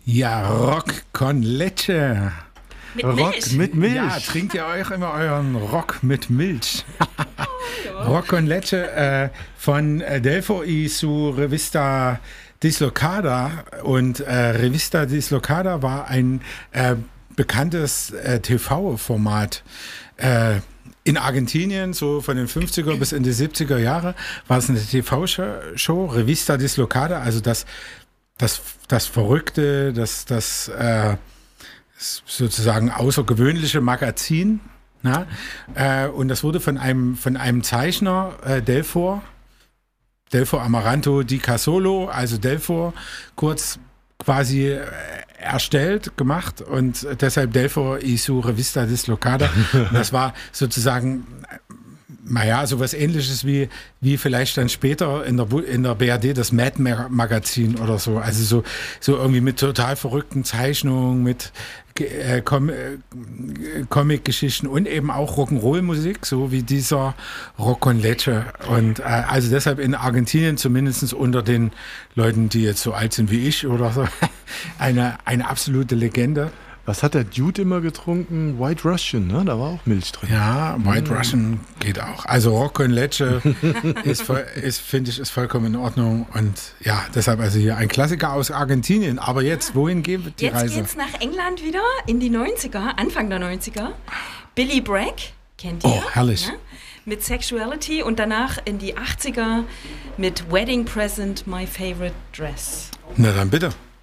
Ja, Rock con Leche. Mit Rock Milch. mit Milch. Ja, trinkt ihr euch immer euren Rock mit Milch. Ja. Rock con Leche von Delfo y su Revista Dislocada. Und Revista Dislocada war ein bekanntes TV-Format in Argentinien, so von den 50er bis in die 70er Jahre, war es eine TV-Show, Revista Dislocada, also das Verrückte, das sozusagen außergewöhnliche Magazin. Na? Und das wurde von einem Zeichner, Delfor Amaranto di Casolo, also Delfor, kurz quasi erstellt, gemacht und deshalb Delfor y su Revista Dislocada. Und das war sozusagen, naja, sowas Ähnliches wie vielleicht dann später in der BRD das Mad Magazin oder so. Also so irgendwie mit total verrückten Zeichnungen, mit Comic-Geschichten und eben auch Rock'n'Roll-Musik, so wie dieser Rock con Leche. Und also deshalb in Argentinien, zumindest unter den Leuten, die jetzt so alt sind wie ich oder so, eine absolute Legende. Was hat der Dude immer getrunken? White Russian, ne? Da war auch Milch drin. Ja, White Russian geht auch. Also Rock con Leche finde ich, ist vollkommen in Ordnung. Und ja, deshalb also hier ein Klassiker aus Argentinien. Aber jetzt, wohin geht die Jetzt Reise? geht's nach England wieder, in die 90er, Anfang der 90er. Billy Bragg, kennt ihr? Oh, herrlich. Ja? Mit Sexuality und danach in die 80er mit Wedding Present, My Favorite Dress. Na dann bitte.